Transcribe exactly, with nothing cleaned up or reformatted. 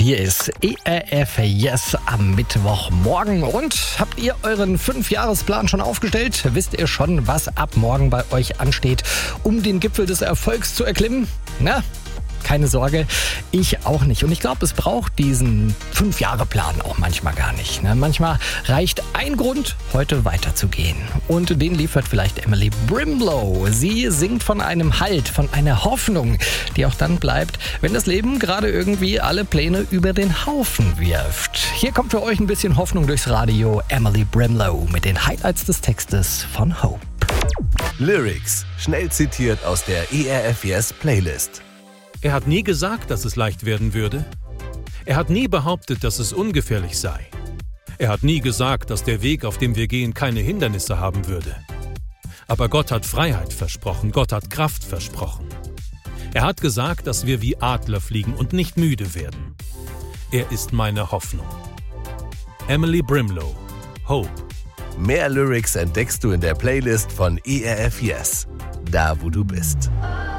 Hier ist E R F Yes am Mittwochmorgen. Und habt ihr euren Fünfjahresplan schon aufgestellt? Wisst ihr schon, was ab morgen bei euch ansteht, um den Gipfel des Erfolgs zu erklimmen? Na? Keine Sorge, ich auch nicht. Und ich glaube, es braucht diesen Fünf-Jahre-Plan auch manchmal gar nicht. Ne? Manchmal reicht ein Grund, heute weiterzugehen. Und den liefert vielleicht Emily Brimlow. Sie singt von einem Halt, von einer Hoffnung, die auch dann bleibt, wenn das Leben gerade irgendwie alle Pläne über den Haufen wirft. Hier kommt für euch ein bisschen Hoffnung durchs Radio. Emily Brimlow mit den Highlights des Textes von Hope. Lyrics, schnell zitiert aus der E R F Yes Playlist. Er hat nie gesagt, dass es leicht werden würde. Er hat nie behauptet, dass es ungefährlich sei. Er hat nie gesagt, dass der Weg, auf dem wir gehen, keine Hindernisse haben würde. Aber Gott hat Freiheit versprochen, Gott hat Kraft versprochen. Er hat gesagt, dass wir wie Adler fliegen und nicht müde werden. Er ist meine Hoffnung. Emily Brimlow, Hope. Mehr Lyrics entdeckst du in der Playlist von E R F Yes, da wo du bist.